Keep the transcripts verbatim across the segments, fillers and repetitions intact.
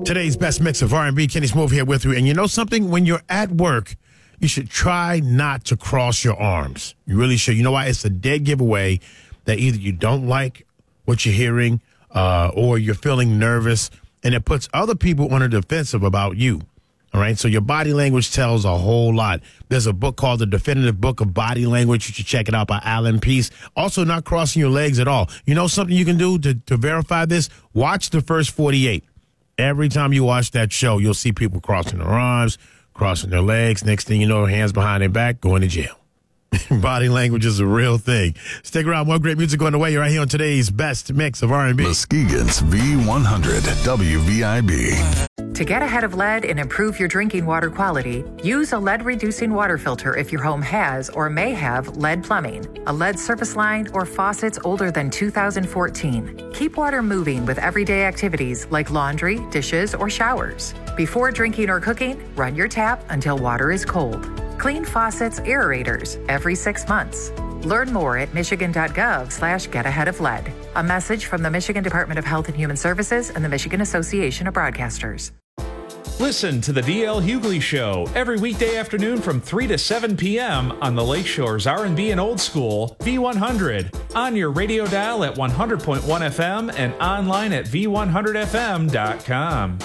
Today's best mix of R and B. Kenny Smooth here with you. And you know something? When you're at work, you should try not to cross your arms. You really should. You know why? It's a dead giveaway that either you don't like what you're hearing uh, or you're feeling nervous, and it puts other people on the defensive about you. All right? So your body language tells a whole lot. There's a book called The Definitive Book of Body Language. You should check it out by Alan Peace. Also, not crossing your legs at all. You know something you can do to, to verify this? Watch The First forty-eight. Every time you watch that show, you'll see people crossing their arms, crossing their legs. Next thing you know, hands behind their back, going to jail. Body language is a real thing. Stick around. More great music on the way. You're right here on today's best mix of R and B. Muskegon's V one hundred W V I B. To get ahead of lead and improve your drinking water quality, use a lead-reducing water filter if your home has or may have lead plumbing, a lead service line, or faucets older than two thousand fourteen. Keep water moving with everyday activities like laundry, dishes, or showers. Before drinking or cooking, run your tap until water is cold. Clean faucets, aerators every six months. Learn more at michigan.gov slash get ahead of lead. A message from the Michigan Department of Health and Human Services and the Michigan Association of Broadcasters. Listen to the D L Hughley Show every weekday afternoon from three to seven p.m. on the Lakeshore's R and B and Old School V one hundred, on your radio dial at one hundred point one F M and online at v one hundred f m dot com.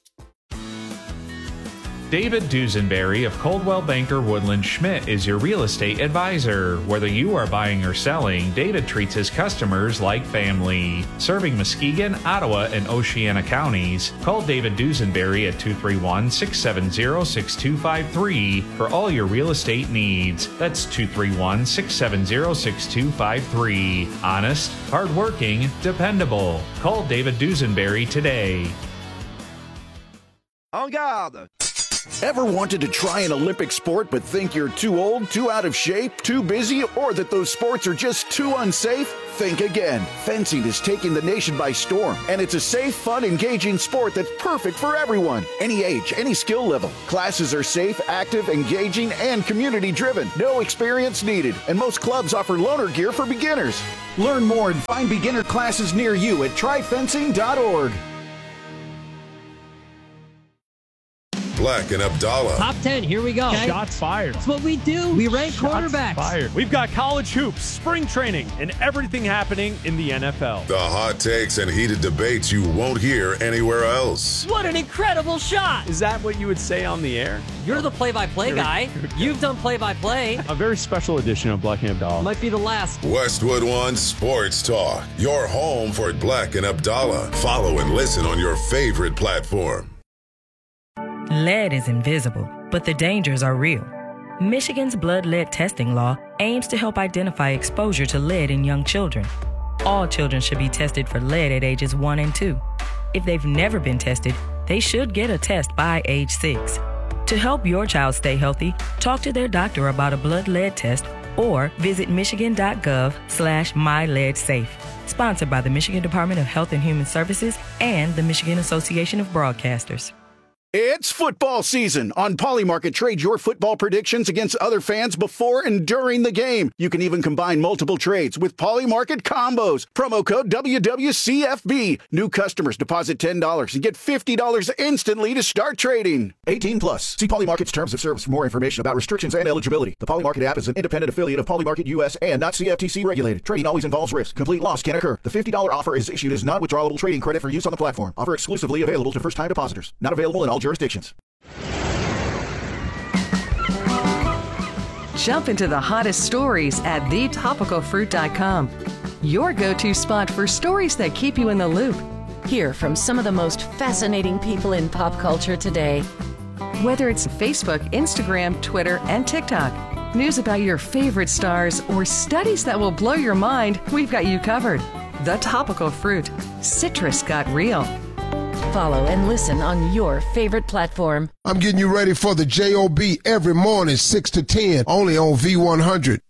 David Dusenberry of Coldwell Banker Woodland Schmidt is your real estate advisor. Whether you are buying or selling, David treats his customers like family. Serving Muskegon, Ottawa, and Oceana counties, call David Dusenberry at two three one, six seven zero, six two five three for all your real estate needs. That's two three one, six seven zero, six two five three. Honest, hardworking, dependable. Call David Dusenberry today. En garde! Ever wanted to try an Olympic sport but think you're too old, too out of shape, too busy, or that those sports are just too unsafe? Think again. Fencing is taking the nation by storm, and it's a safe, fun, engaging sport that's perfect for everyone. Any age, any skill level. Classes are safe, active, engaging, and community-driven. No experience needed, and most clubs offer loaner gear for beginners. Learn more and find beginner classes near you at try fencing dot org. Black and Abdallah. Top ten, here we go. Okay. Shots fired. That's what we do. We rank Shots quarterbacks. Fired. We've got college hoops, spring training, and everything happening in the N F L. The hot takes and heated debates you won't hear anywhere else. What an incredible shot. Is that what you would say on the air? You're the play-by-play guy. You've done play-by-play. A very special edition of Black and Abdallah. Might be the last. Westwood One Sports Talk. Your home for Black and Abdallah. Follow and listen on your favorite platform. Lead is invisible, but the dangers are real. Michigan's blood lead testing law aims to help identify exposure to lead in young children. All children should be tested for lead at ages one and two. If they've never been tested, they should get a test by age six. To help your child stay healthy, talk to their doctor about a blood lead test or visit michigan.gov slash myleadsafe. Sponsored by the Michigan Department of Health and Human Services and the Michigan Association of Broadcasters. It's football season. On Polymarket, trade your football predictions against other fans before and during the game. You can even combine multiple trades with Polymarket combos. Promo code W W C F B. New customers deposit ten dollars and get fifty dollars instantly to start trading. eighteen plus. See Polymarket's terms of service for more information about restrictions and eligibility. The Polymarket app is an independent affiliate of Polymarket U S and not C F T C regulated. Trading always involves risk. Complete loss can occur. The fifty dollars offer is issued as non-withdrawable trading credit for use on the platform. Offer exclusively available to first-time depositors. Not available in all jurisdictions. Jump into the hottest stories at the topical fruit dot com. Your go-to spot for stories that keep you in the loop. Hear from some of the most fascinating people in pop culture today. Whether it's Facebook, Instagram, Twitter, and TikTok, news about your favorite stars, or studies that will blow your mind, we've got you covered. The Topical Fruit. Citrus got real. Follow and listen on your favorite platform. I'm getting you ready for the J O B every morning, six to ten, only on V one hundred.